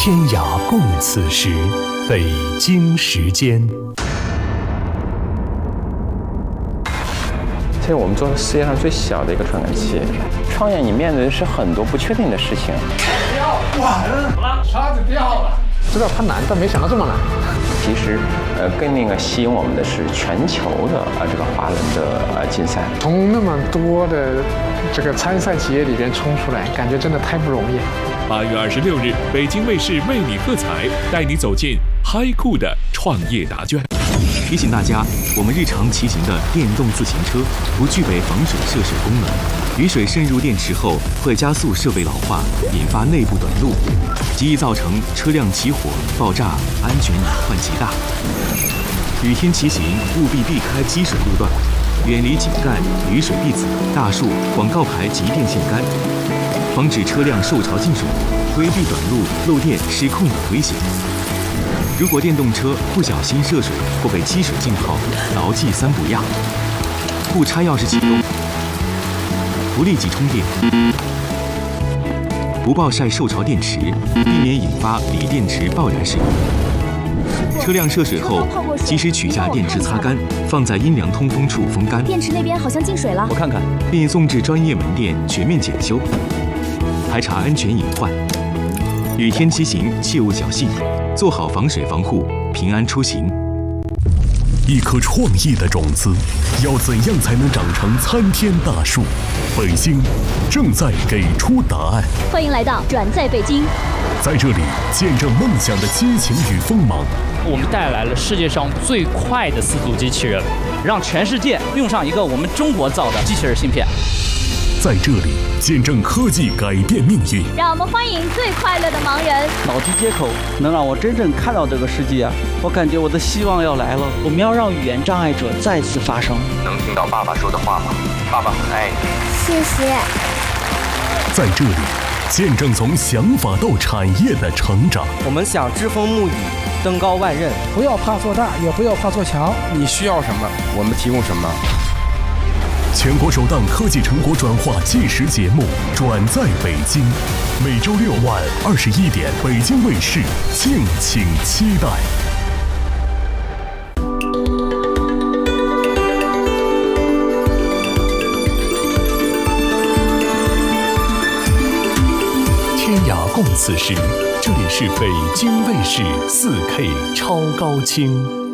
天涯共此时，北京时间。 其实我们做的世界上最小的一个传感器，创业你面对的是很多不确定的事情。 完了，叉子掉了。 知道它难，但没想到这么难。 其实，更吸引我们的是全球的这个华人的竞赛， 从那么多的这个参赛企业里边冲出来，感觉真的太不容易。 8月26日，北京卫视为你喝彩，带你走进嗨酷的创业答卷。 提醒大家，我们日常骑行的电动自行车不具备防水涉水功能，雨水渗入电池后会加速设备老化，引发内部短路，极易造成车辆起火、爆炸，安全隐患极大。雨天骑行务必避开积水路段，远离井盖、雨水壁子、大树、广告牌及电线杆，防止车辆受潮进水，规避短路、漏电、失控等危险。如果电动车不小心涉水或被积水浸泡，牢记3不要：不插钥匙启动，不立即充电，不暴晒受潮电池，避免引发锂电池爆燃事故。车辆涉水后，及时取下电池擦干，放在阴凉通风处风干。 电池那边好像进水了， 我看看，并送至专业门店全面检修，排查安全隐患。雨天骑行切勿侥幸，做好防水防护，平安出行。 一颗创意的种子，要怎样才能长成参天大树？北京正在给出答案。 欢迎来到转在北京， 在这里见证梦想的激情与锋芒。 我们带来了世界上最快的4足机器人，让全世界用上一个我们中国造的机器人芯片。 在这里见证科技改变命运。 让我们欢迎最快乐的盲人。 脑机接口能让我真正看到这个世界啊！我感觉我的希望要来了。我们要让语言障碍者再次发声。 能听到爸爸说的话吗？爸爸很爱你。 谢谢。 在这里见证从想法到产业的成长。 我们想栉风沐雨，登高万仞。 不要怕做大，也不要怕做强。 你需要什么，我们提供什么。 全国首档科技成果转化纪实节目《转在北京》，每周6晚21点，北京卫视，敬请期待。天涯共此时，这里是北京卫视4K 超高清。